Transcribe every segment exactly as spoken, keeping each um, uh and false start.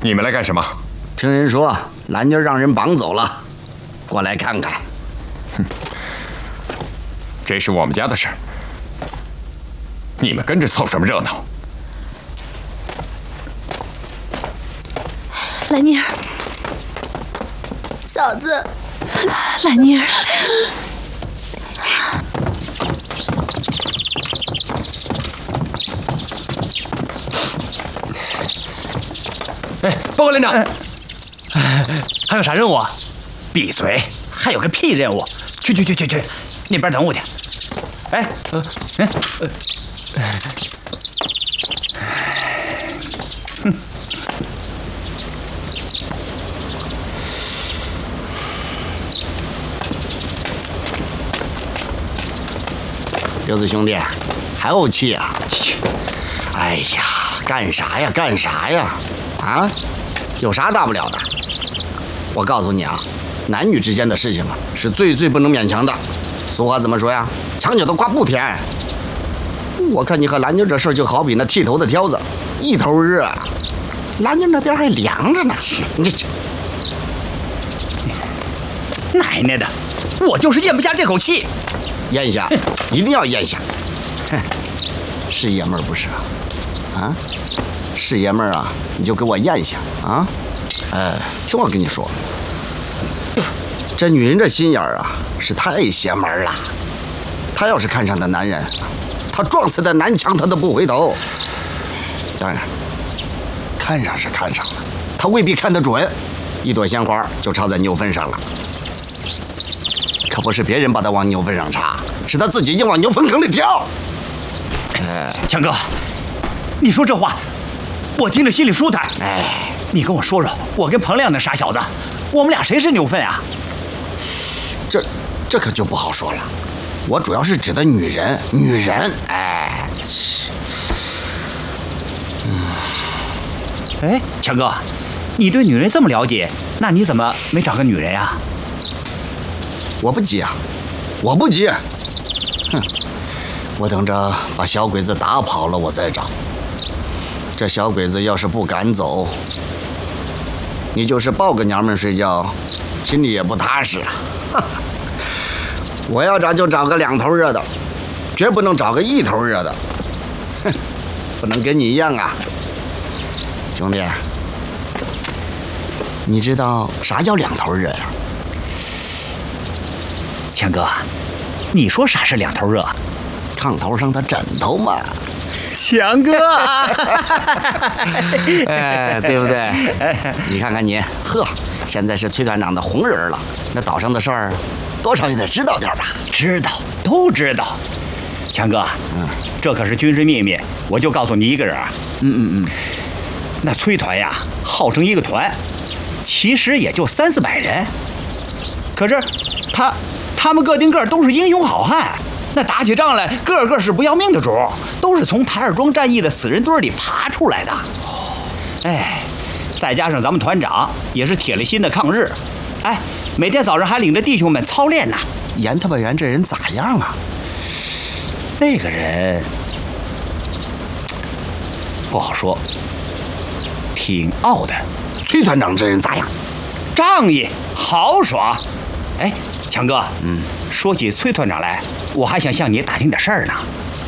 你们来干什么？ 听人说兰妮让人绑走了，过来看看。 哼，这是我们家的事儿，你们跟着凑什么热闹？ 兰妮儿，嫂子，兰妮儿。 哎，报告连长， 还有啥任务啊？ 闭嘴！还有个屁任务！去去去去去，那边等我去。哎，呃，哎，呃，哼。 刘子兄弟，还怄气啊？切！哎呀，干啥呀？干啥呀？啊，有啥大不了的？我告诉你啊，男女之间的事情啊，是最最不能勉强的。俗话怎么说呀？墙角的瓜不甜。我看你和兰妮这事儿就好比那剃头的挑子，一头热，兰妮那边还凉着呢。你这奶奶的，我就是咽不下这口气。 咽下，一定要咽下。哼，是爷们儿不是啊？啊，是爷们儿啊，你就给我咽下啊！哎，听我跟你说，这女人这心眼儿啊，是太邪门了。她要是看上的男人，她撞死的南墙她都不回头。当然，看上是看上了，她未必看得准，一朵鲜花就插在牛粪上了。可不是别人把她往牛粪上插，是她自己硬往牛粪坑里跳。 哎，强哥，你说这话，我听着心里舒坦。 哎， 你跟我说说，我跟彭亮那傻小子，我们俩谁是牛粪啊？ 这这可就不好说了。我主要是指的女人，女人。哎， 嗯，哎，强哥，你对女人这么了解，那你怎么没找个女人呀？ 我不急啊，我不急。哼，我等着把小鬼子打跑了，我再找。这小鬼子要是不赶走，你就是抱个娘们睡觉，心里也不踏实啊。我要找就找个两头热的，绝不能找个一头热的。哼，不能跟你一样啊，兄弟。你知道啥叫两头热呀？ 强哥，你说啥是两头热？ 炕头上的枕头嘛。 强哥， 哎，对不对？你看看你，呵，现在是崔团长的红人了，那岛上的事儿，多少也得知道点吧？ 知道，都知道。强哥，嗯，这可是军事秘密，我就告诉你一个人。 嗯嗯嗯， 那崔团呀，号称一个团，其实也就三四百人，可是他他们个顶个都是英雄好汉。那打起仗来，个个是不要命的主，都是从台儿庄战役的死人堆里爬出来的。哎，再加上咱们团长也是铁了心的抗日，哎，每天早上还领着弟兄们操练呢。 严他妈元这人咋样啊？ 那个人不好说，挺傲的。 崔团长这人咋样？ 仗义豪爽。哎，强哥， 嗯， 说起崔团长来，我还想向你打听点事儿呢。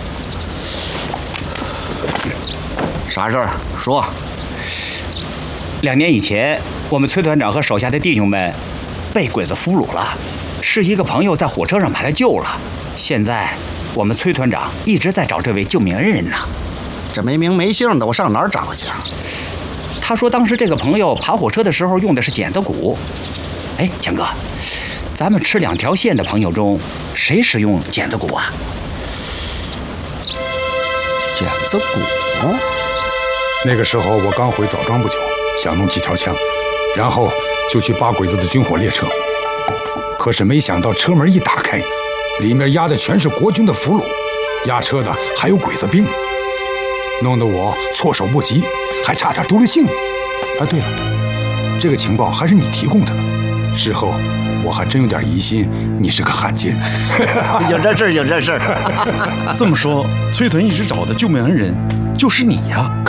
啥事儿？说。 两年以前，我们崔团长和手下的弟兄们被鬼子俘虏了，是一个朋友在火车上把他救了。现在我们崔团长一直在找这位救命恩人呢。 这没名没姓的，我上哪儿找去啊？ 他说当时这个朋友爬火车的时候用的是剪子骨。哎，强哥，咱们吃两条线的朋友中，谁使用剪子骨啊？ 剪子骨？ 那个时候我刚回枣庄不久，想弄几条枪，然后就去扒鬼子的军火列车。可是没想到车门一打开，里面压的全是国军的俘虏，押车的还有鬼子兵，弄得我措手不及，还差点丢了性命。啊，对了，这个情报还是你提供的。事后我还真有点疑心你是个汉奸。 有这事儿，有这事儿。 这么说，崔团一直找的救命恩人就是你呀？